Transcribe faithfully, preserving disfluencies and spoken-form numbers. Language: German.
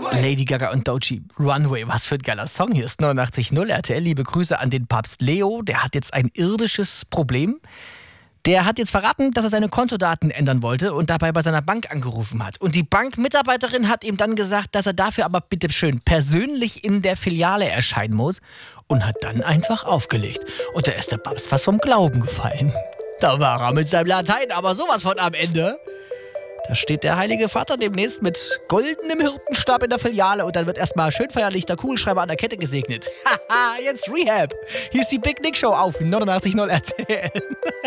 Lady Gaga und Doechii, Runway, was für ein geiler Song. Hier ist neunundachtzig Komma null R T L. Liebe Grüße an den Papst Leo. Der hat jetzt ein irdisches Problem. Der hat jetzt verraten, dass er seine Kontodaten ändern wollte und dabei bei seiner Bank angerufen hat. Und die Bankmitarbeiterin hat ihm dann gesagt, dass er dafür aber bitte schön persönlich in der Filiale erscheinen muss und hat dann einfach aufgelegt. Und da ist der Papst fast vom Glauben gefallen. Da war er mit seinem Latein aber sowas von am Ende. Da steht der Heilige Vater demnächst mit goldenem Hirtenstab in der Filiale und dann wird erstmal schön feierlich der Kugelschreiber an der Kette gesegnet. Haha, jetzt Rehab. Hier ist die Big Nick Show auf neunundachtzig Komma null R T L.